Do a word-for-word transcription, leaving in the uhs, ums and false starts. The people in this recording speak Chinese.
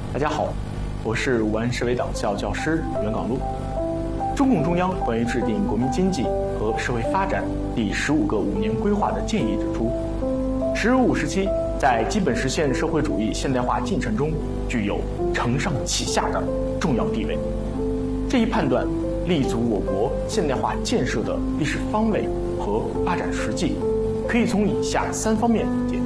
大家好，我是武安市委党校教师袁岗禄。中共中央关于制定国民经济和社会发展第十五个五年规划的建议指出，十五时期在基本实现社会主义现代化进程中具有承上启下的重要地位。这一判断立足我国现代化建设的历史方位和发展实际，可以从以下三方面解